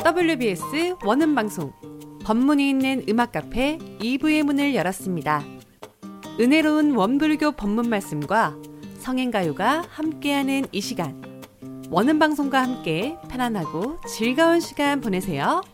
WBS 원음방송 법문이 있는 음악 카페 2부의 문을 열었습니다. 은혜로운 원불교 법문 말씀과 성행가요가 함께하는 이 시간, 원음방송과 함께 편안하고 즐거운 시간 보내세요.